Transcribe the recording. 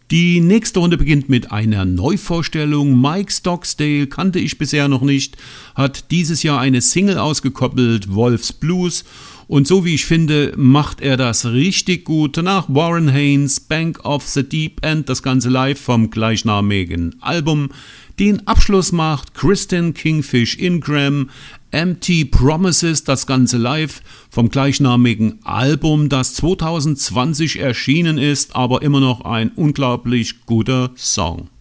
Die nächste Runde beginnt mit einer Neuvorstellung. Mike Stocksdale kannte ich bisher noch nicht, hat dieses Jahr eine Single ausgekoppelt, Wolf's Blues. Und so wie ich finde, macht er das richtig gut. Danach Warren Haynes, Bank of the Deep End, das Ganze live vom gleichnamigen Album. Den Abschluss macht Kristen Kingfish Ingram, Empty Promises, das Ganze live vom gleichnamigen Album, das 2020 erschienen ist, aber immer noch ein unglaublich guter Song.